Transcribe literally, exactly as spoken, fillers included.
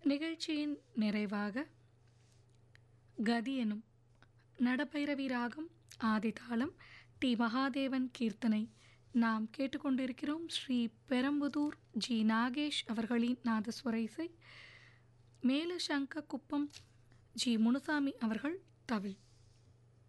நிகழ்ச்சியின் நிறைவாக கதி எனும் நடபைரவி ராகம் ஆதிதாளம் டி மகாதேவன் கீர்த்தனை நாம் கேட்டுக்கொண்டிருக்கிறோம். ஸ்ரீ பெரம்புதூர் ஜி நாகேஷ் அவர்களின் நாதஸ்வர இசை, மேலசங்க குப்பம் ஜி முனுசாமி அவர்கள் தவில்.